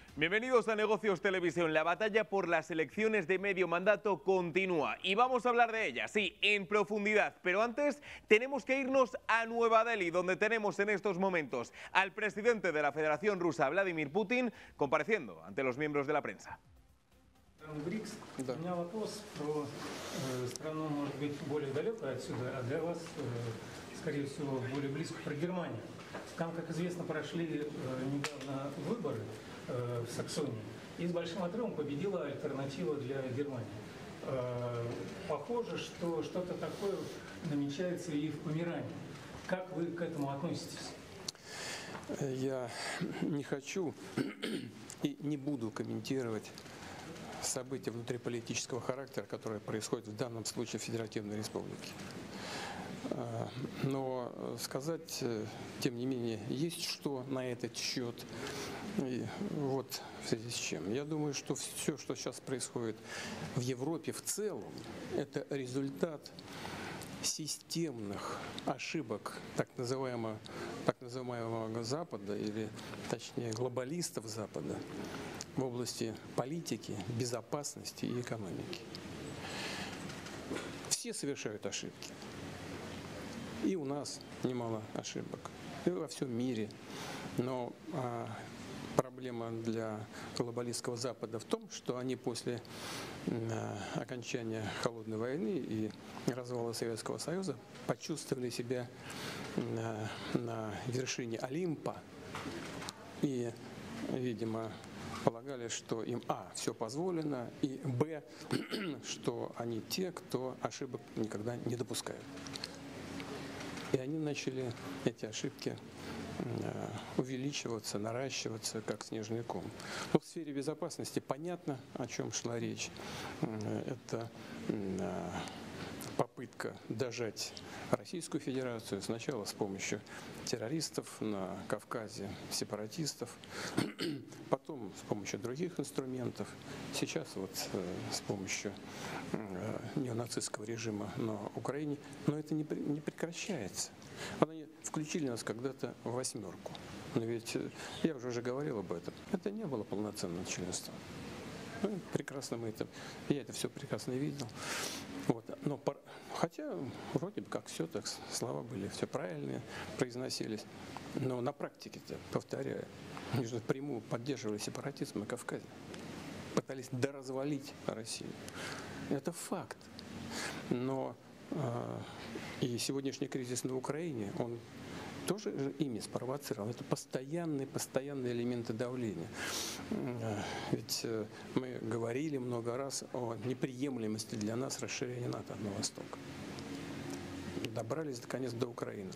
Bienvenidos a Negocios Televisión. La batalla por las elecciones de medio mandato continúa y vamos a hablar de ella, sí, en profundidad. Pero antes tenemos que irnos a Nueva Delhi, donde tenemos en estos momentos al presidente de la Federación Rusa, Vladimir Putin, compareciendo ante los miembros de la prensa. БРИКС. У меня вопрос про страну, может быть, более далекую отсюда, а для вас, скорее всего, более близко, про Германию. Там, как известно, прошли недавно выборы в Саксонии, и с большим отрывом победила альтернатива для Германии. Похоже, что что-то такое намечается и в Померании. Как вы к этому относитесь? Я не хочу и не буду комментировать события внутриполитического характера, которые происходят в данном случае в Федеративной Республике. Но сказать, тем не менее, есть что на этот счет. И вот в связи с чем. Я думаю, что все, что сейчас происходит в Европе в целом, это результат системных ошибок так называемого Запада, или точнее глобалистов Запада, в области политики, безопасности и экономики. Все совершают ошибки. И у нас немало ошибок. И во всем мире. Но проблема для глобалистского Запада в том, что они после окончания Холодной войны и развала Советского Союза почувствовали себя на вершине Олимпа и, видимо, полагали, что им все позволено, и что они те, кто ошибок никогда не допускают. И они начали эти ошибки увеличиваться, наращиваться, как снежный ком. Но в сфере безопасности понятно, о чем шла речь. Это попытка дожать Российскую Федерацию сначала с помощью террористов на Кавказе, сепаратистов, потом с помощью других инструментов, сейчас вот с помощью неонацистского режима на Украине. Но это не прекращается. Они включили нас когда-то в восьмерку. Но ведь я уже говорил об этом. Это не было полноценным членством. Прекрасно я это все прекрасно видел. Вот. Но хотя вроде бы как все так, слова были все правильные, произносились. Но на практике-то, повторяю, они же напрямую поддерживали сепаратизм на Кавказе. Пытались доразвалить Россию. Это факт. Но и сегодняшний кризис на Украине, он тоже ими спровоцировал. Это постоянные элементы давления. Ведь мы говорили много раз о неприемлемости для нас расширения НАТО на восток. Добрались, наконец, до Украины.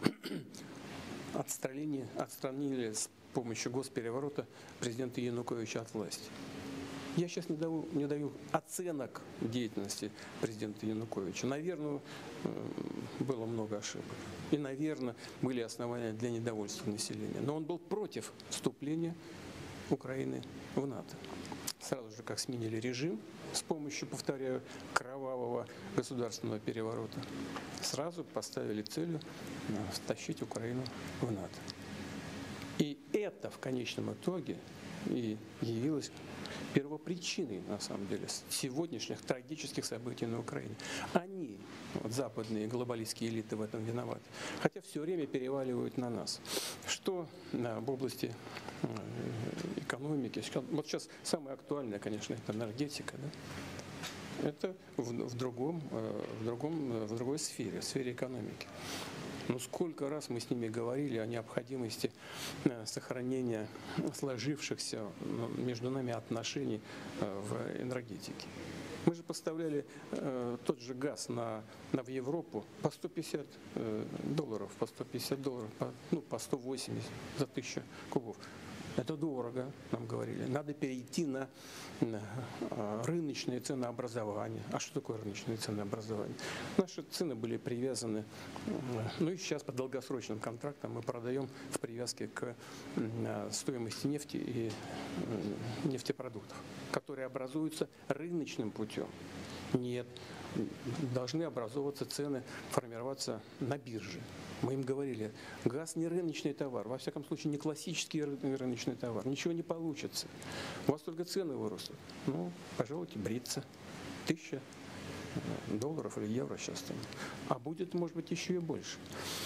Отстранили с помощью госпереворота президента Януковича от власти. Я сейчас не даю оценок деятельности президента Януковича. Наверное, было много ошибок. И, наверное, были основания для недовольства населения. Но он был против вступления Украины в НАТО. Сразу же, как сменили режим с помощью, повторяю, кровавого государственного переворота, сразу поставили целью втащить Украину в НАТО. И это в конечном итоге и явилось первопричиной, на самом деле, сегодняшних трагических событий на Украине. Они, западные глобалистские элиты, в этом виноваты. Хотя все время переваливают на нас. Что в области экономики? Вот сейчас самое актуальное, конечно, это энергетика. Да? Это в другой сфере, в сфере экономики. Но сколько раз мы с ними говорили о необходимости сохранения сложившихся между нами отношений в энергетике. Мы же поставляли тот же газ в Европу по $150, по $150, по 180 за 1000 кубов. Это дорого, нам говорили. Надо перейти на рыночное ценообразование. А что такое рыночное ценообразование? Наши цены были привязаны, и сейчас по долгосрочным контрактам мы продаем в привязке к стоимости нефти и нефтепродуктов, которые образуются рыночным путем. Нет, должны образовываться цены, формироваться на бирже. Мы им говорили, газ не рыночный товар, во всяком случае не классический рыночный товар, ничего не получится. У вас только цены вырастут. Ну, пожалуйте, бриться. $1000 или евро сейчас там. А будет, может быть, еще и больше.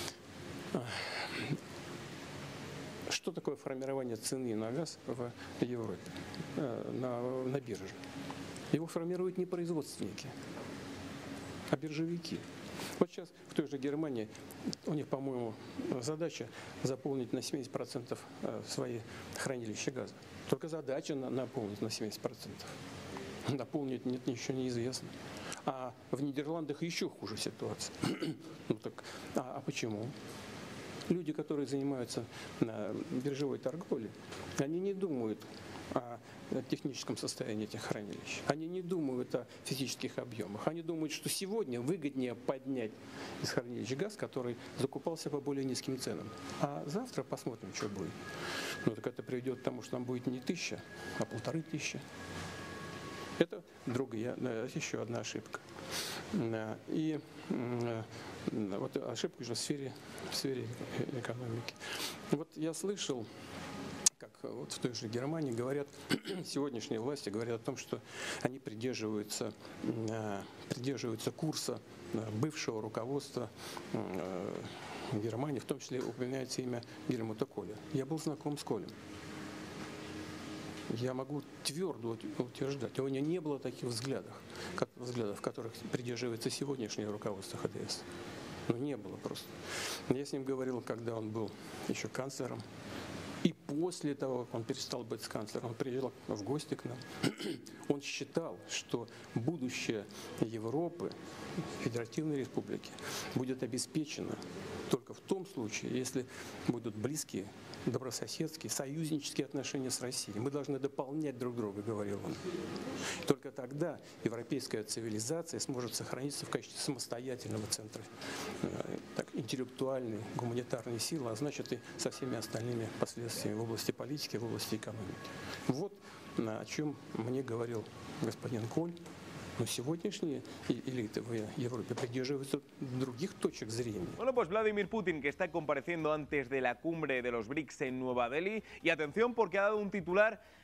Что такое формирование цены на газ в Европе, на бирже? Его формируют не производственники, а биржевики. Вот сейчас в той же Германии у них, по-моему, задача заполнить на 70% свои хранилища газа. Только задача наполнить на 70%. Наполнить нет, еще неизвестно. А в Нидерландах еще хуже ситуация. Ну так, а почему? Люди, которые занимаются биржевой торговлей, они не думают о техническом состоянии этих хранилищ. Они не думают о физических объемах. Они думают, что сегодня выгоднее поднять из хранилищ газ, который закупался по более низким ценам. А завтра посмотрим, что будет. Ну так это приведет к тому, что там будет не 1000, а 1500. Это еще одна ошибка. И вот ошибка уже в сфере экономики. Вот я слышал, как вот в той же Германии говорят, сегодняшние власти говорят о том, что они придерживаются курса бывшего руководства Германии, в том числе упоминается имя Гельмута Коля. Я был знаком с Колем. Я могу твердо утверждать, у него не было таких взглядов, которых придерживается сегодняшнее руководство ХДС. Ну, не было просто. Я с ним говорил, когда он был еще канцлером. И после того, как он перестал быть канцлером, он приезжал в гости к нам. Он считал, что будущее Европы, Федеративной Республики, будет обеспечено только в том случае, если будут близкие, добрососедские, союзнические отношения с Россией. Мы должны дополнять друг друга, говорил он. Только тогда европейская цивилизация сможет сохраниться в качестве самостоятельного центра интеллектуальной, гуманитарной силы, а значит и со всеми остальными последствиями в области политики, в области экономики. Вот о чем мне говорил господин Коль. Но сегодняшние элиты в Европе придерживаются других точек зрения. Bueno, pues Vladimir Putin, que está compareciendo antes de la cumbre de los BRICS en Nueva Delhi. Y atención, porque ha dado un titular